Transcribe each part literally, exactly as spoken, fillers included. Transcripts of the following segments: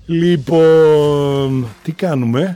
Λοιπόν, τι κάνουμε?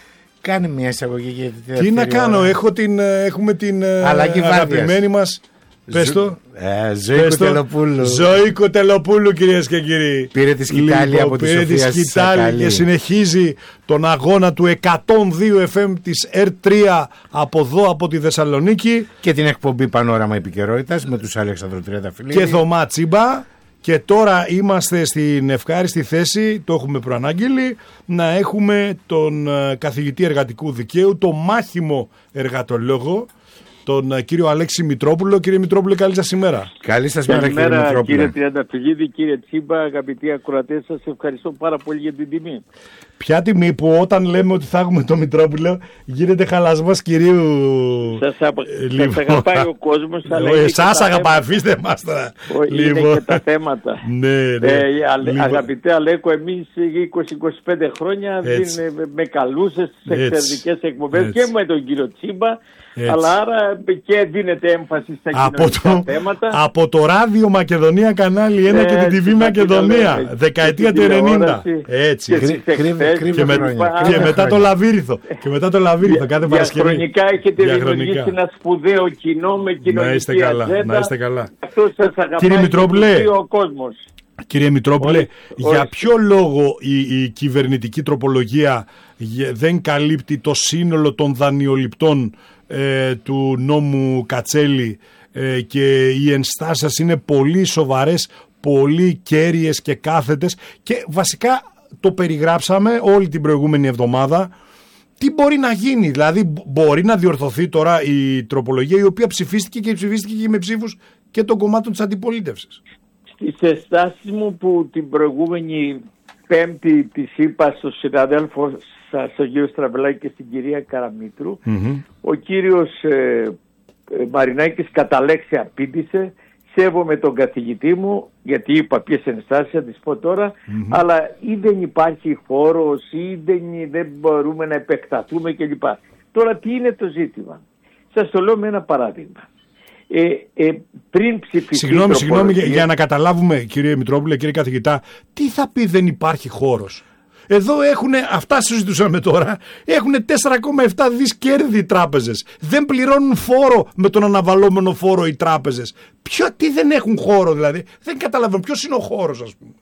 Κάνε μια εισαγωγή για την Τι να κάνω, έχω την, έχουμε την Αλλαγή αγαπημένη μας. Πες το. Ε, Ζωή Κοτελοπούλου. Ζωή Κοτελοπούλου, κυρίες και κύριοι. Πήρε τη σκητάλη λοιπόν, από τη πήρε Σοφία τη σκητάλη και συνεχίζει τον αγώνα του εκατόν δύο εφ εμ της ερ τρία από εδώ από τη Θεσσαλονίκη. Και την εκπομπή Πανόραμα Επικαιρότητας με τους Αλέξανδρο Τριανταφυλλίδη και Θωμά Τσίμπα. Και τώρα είμαστε στην ευχάριστη θέση, το έχουμε προανάγγειλει, να έχουμε τον καθηγητή εργατικού δικαίου, το μάχημο εργατολόγο, τον κύριο Αλέξη Μητρόπουλο. Κύριε Μητρόπουλο, καλή σας ημέρα. Καλή σας μέρα, κύριε Μητρόπουλο. Κύριε Τριανταφυλλίδη, κύριε Τσίμπα, αγαπητοί ακροατές, σας ευχαριστώ πάρα πολύ για την τιμή. Ποια τιμή που όταν λέμε ότι θα έχουμε τον Μητρόπουλο γίνεται χαλασμός κυρίου. Σας, απα... λοιπόν. σας αγαπάει ο κόσμος. Εσάς αγαπάει, αφήστε μας τώρα. Είναι λοιπόν. Και τα θέματα. ναι, ναι. Ε, λοιπόν. Αγαπητέ Αλέκο, εμείς είκοσι με είκοσι πέντε χρόνια δίνε, με καλούσες στις εξαιρετικές εκπομπές και με τον κύριο Τσίμπα. Έτσι. Αλλά άρα και δίνεται έμφαση στα κοινωνικά θέματα. Από το Ράδιο Μακεδονία κανάλι ένα και την τι βι Μακεδονία δεκαετία του ενενήντα. Έτσι. Και, κρύ, κρύβε, κρύβε και, με, και μετά το Λαβύριθο. Και μετά το Λαβύριθο κάθε Παρασκευή. Διαχρονικά έχετε δημιουργήσει ένα σπουδαίο κοινό με κοινωνική να είστε καλά, ατζέντα. Να είστε καλά. Αυτό σας αγαπάει. Κύριε Μητρόπουλε, ο κόσμος. Κύριε Μητρόπουλε, όχι, για όχι. ποιο λόγο η, η κυβερνητική τροπολογία δεν καλύπτει το σύνολο των δανειοληπτών ε, του νόμου Κατσέλη ε, και οι ενστάσεις σας είναι πολύ σοβαρές, πολύ κέρυες και κάθετες και βασικά το περιγράψαμε όλη την προηγούμενη εβδομάδα. Τι μπορεί να γίνει, δηλαδή μπορεί να διορθωθεί τώρα η τροπολογία η οποία ψηφίστηκε και ψηφίστηκε και με ψήφους και των κομμάτων της αντιπολίτευσης? Στις ενστάσεις μου που την προηγούμενη Πέμπτη τις είπα στον συναδέλφο σας, τον κύριο Στραβελάκη και στην κυρία Καραμήτρου, mm-hmm. ο κύριος ε, ε, Μαρινάκης κατά λέξη απήντησε, σέβομαι τον καθηγητή μου, γιατί είπα ποιες ενστάσεις θα τις πω τώρα, mm-hmm. αλλά ή δεν υπάρχει χώρος ή δεν, δεν μπορούμε να επεκταθούμε κλπ. Τώρα τι είναι το ζήτημα? Σας το λέω με ένα παράδειγμα. Ε, ε, πριν ψηφιστεί. Συγγνώμη, συγγνώμη για, για να καταλάβουμε, κύριε Μητρόπουλε, κύριε καθηγητά, τι θα πει δεν υπάρχει χώρος? Εδώ έχουν, αυτά συζητούσαμε τώρα, έχουν τέσσερα κόμμα επτά δις κέρδη οι τράπεζες. Δεν πληρώνουν φόρο με τον αναβαλόμενο φόρο οι τράπεζες. Ποιο, τι δεν έχουν χώρο δηλαδή? Δεν καταλαβαίνω ποιος είναι ο χώρος, ας πούμε.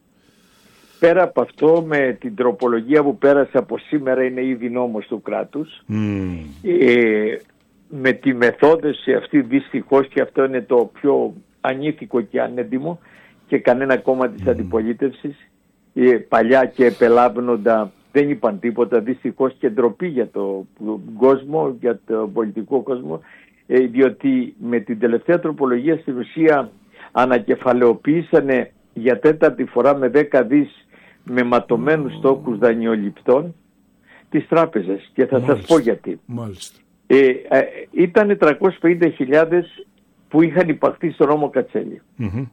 Πέρα από αυτό, με την τροπολογία που πέρασε από σήμερα, είναι ήδη νόμος του κράτους. Mm. Ε, με τη μεθόδευση αυτή δυστυχώς, και αυτό είναι το πιο ανήθικο και ανέντιμο, και κανένα κόμμα της mm. αντιπολίτευσης ε, παλιά και επελάβνοντα δεν είπαν τίποτα, δυστυχώς, και ντροπή για τον κόσμο, για τον πολιτικό κόσμο, ε, διότι με την τελευταία τροπολογία στην ουσία ανακεφαλαιοποίησανε για τέταρτη φορά με δέκα δις με ματωμένους mm. στόχους δανειοληπτών τις τράπεζες, και θα Μάλιστα. σας πω γιατί. Μάλιστα. Ε, ε, ήταν τριακόσιες πενήντα χιλιάδες που είχαν υπαχθεί στο νόμο Κατσέλη. Mm-hmm.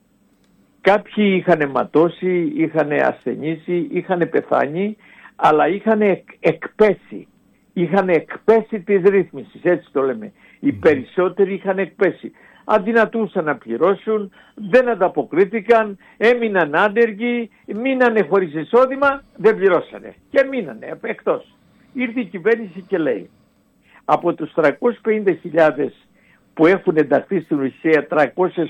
Κάποιοι είχαν ματώσει, είχαν ασθενήσει, είχαν πεθάνει, αλλά είχαν εκ, εκπέσει. Είχαν εκπέσει της ρύθμισης, έτσι το λέμε. Οι mm-hmm. περισσότεροι είχαν εκπέσει. Αδυνατούσαν να πληρώσουν, δεν ανταποκρίθηκαν, έμειναν άνεργοι, μείνανε χωρίς εισόδημα, δεν πληρώσανε και μείνανε εκτός. Ήρθε η κυβέρνηση και λέει, από τους τριακόσιες πενήντα χιλιάδες που έχουν ενταχθεί στην ουσία τριακόσιες